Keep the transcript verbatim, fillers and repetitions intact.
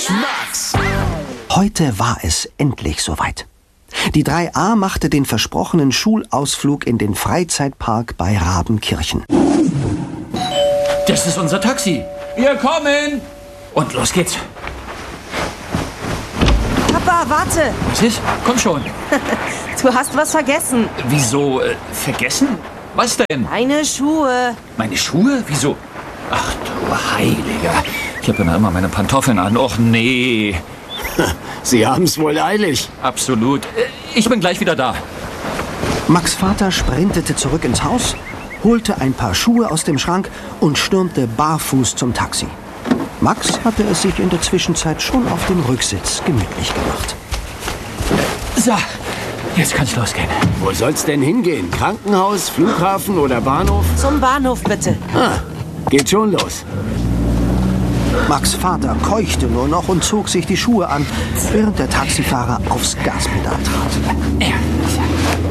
Max. Heute war es endlich soweit. Die drei A machte den versprochenen Schulausflug in den Freizeitpark bei Rabenkirchen. Das ist unser Taxi. Wir kommen. Und los geht's. Papa, warte. Was ist? Komm schon. Du hast was vergessen. Wieso? Äh, vergessen? Was denn? Deine Schuhe. Meine Schuhe? Wieso? Ach du Heiliger. Ich habe immer meine Pantoffeln an. Och nee. Sie haben's wohl eilig. Absolut. Ich bin gleich wieder da. Max' Vater sprintete zurück ins Haus, holte ein paar Schuhe aus dem Schrank und stürmte barfuß zum Taxi. Max hatte es sich in der Zwischenzeit schon auf dem Rücksitz gemütlich gemacht. So, jetzt kann's losgehen. Wo soll's denn hingehen? Krankenhaus, Flughafen oder Bahnhof? Zum Bahnhof, bitte. Ah, geht schon los. Max' Vater keuchte nur noch und zog sich die Schuhe an, während der Taxifahrer aufs Gaspedal trat. Ja.